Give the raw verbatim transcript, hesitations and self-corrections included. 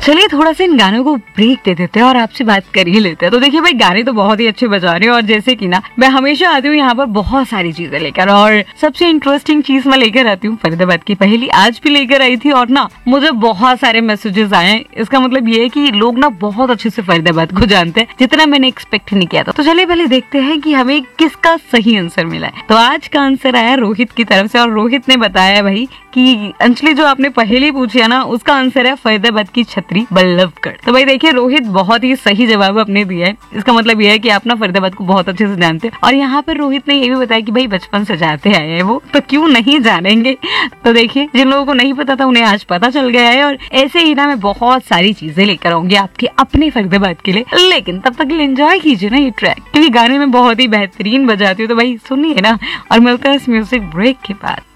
चलिए थोड़ा सा इन गानों को ब्रेक दे देते हैं और आपसे बात कर ही लेते हैं। तो देखिए भाई, गाने तो बहुत ही अच्छे बजा रहे हैं और जैसे कि ना मैं हमेशा आती हूँ यहाँ पर बहुत सारी चीजें लेकर, और सबसे इंटरेस्टिंग चीज मैं लेकर आती हूँ फरीदाबाद की पहेली। आज भी लेकर आई थी और ना मुझे बहुत सारे मैसेजेस आए हैं। इसका मतलब ये है कि लोग ना बहुत अच्छे से फरीदाबाद को जानते हैं, जितना मैंने एक्सपेक्ट नहीं किया था। तो चलिए पहले देखते हैं कि हमें किसका सही आंसर मिला है। तो आज का आंसर आया रोहित की तरफ से, और रोहित ने बताया भाई कि अंजलि जो आपने पहेली पूछी है ना, उसका आंसर है फरीदाबाद की छतरी बल्लभगढ़। तो भाई देखिए, रोहित बहुत ही सही जवाब अपने दिया है। इसका मतलब यह है कि आप ना फरीदाबाद को बहुत अच्छे से जानते हैं। और यहाँ पर रोहित ने ये भी बताया कि भाई बचपन से जाते आए हैं वो, तो क्यों नहीं जानेंगे। तो देखिए, जिन लोगों को नहीं पता था उन्हें आज पता चल गया है। और ऐसे ही ना मैं बहुत सारी चीजें लेकर आऊंगी आपके अपने फरीदाबाद के लिए, लेकिन तब तक एंजॉय कीजिए ना ये ट्रैक, क्योंकि गाने में बहुत ही बेहतरीन बजाती हूँ। तो भाई सुनिए ना, और मिलता है इस म्यूजिक ब्रेक के बाद।